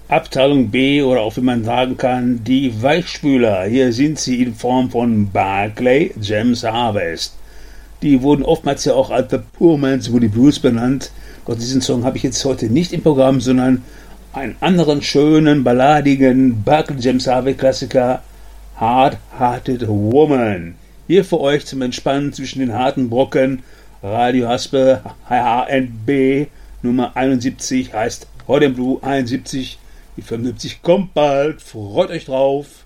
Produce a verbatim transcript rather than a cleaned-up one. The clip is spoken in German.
Abteilung B oder auch wie man sagen kann, die Weichspüler. Hier sind sie in Form von Barclay James Harvest. Die wurden oftmals ja auch als The Poor Man's Woody Blues benannt. Doch diesen Song habe ich jetzt heute nicht im Programm, sondern einen anderen schönen, balladigen Barclay James Harvest Klassiker, Hard Hearted Woman. Hier für euch zum Entspannen zwischen den harten Brocken. Radio Haspe H and B Nummer einundsiebzig heißt Hot and Blue einundsiebzig. Die fünfundsiebzig kommt bald. Freut euch drauf.